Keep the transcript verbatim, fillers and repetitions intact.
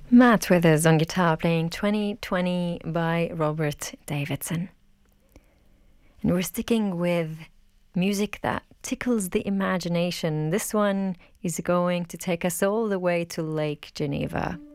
Matt Withers on guitar playing twenty twenty by Robert Davidson. And we're sticking with music that tickles the imagination. This one is going to take us all the way to Lake Geneva.